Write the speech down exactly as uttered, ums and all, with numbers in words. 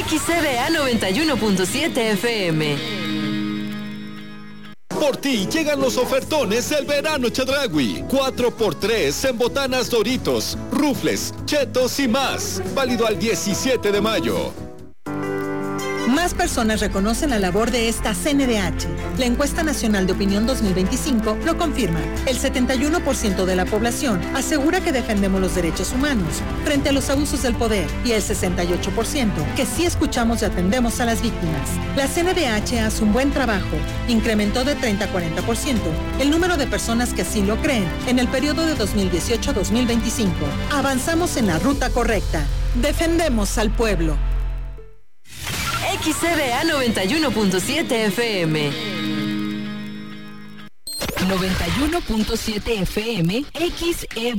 X C D A noventa y uno punto siete F M. Por ti llegan los ofertones del verano Chedraui. cuatro por tres en botanas Doritos, rufles, chetos y más. Válido al diecisiete de mayo. Más personas reconocen la labor de esta C N D H. La encuesta nacional de opinión dos mil veinticinco lo confirma. El setenta y uno por ciento de la población asegura que defendemos los derechos humanos frente a los abusos del poder y el sesenta y ocho por ciento que sí escuchamos y atendemos a las víctimas. La C N D H hace un buen trabajo. Incrementó de treinta a cuarenta por ciento el número de personas que así lo creen en el periodo de dos mil dieciocho a dos mil veinticinco. Avanzamos en la ruta correcta. Defendemos al pueblo. X C D A noventa y uno punto siete F M. noventa y uno punto siete F M, X E